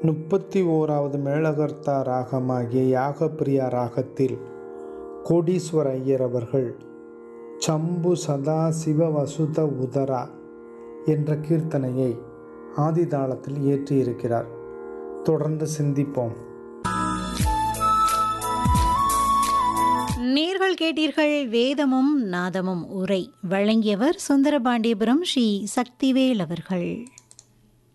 31வது மேளகர்த்தா ராகமாகிய யாகப்பிரியா ராகத்தில் கோடீஸ்வர ஐயர் அவர்கள் சம்பு சதா சிவ வசுத உதரா என்ற கீர்த்தனையை ஆதிதாளத்தில் இயற்றியிருக்கிறார். தொடர்ந்து சிந்திப்போம். நேர்கள் கேட்டீர்கள் வேதமும் நாதமும் உரை. வழங்கியவர் சுந்தரபாண்டியபுரம் ஸ்ரீ சக்திவேல் அவர்கள்.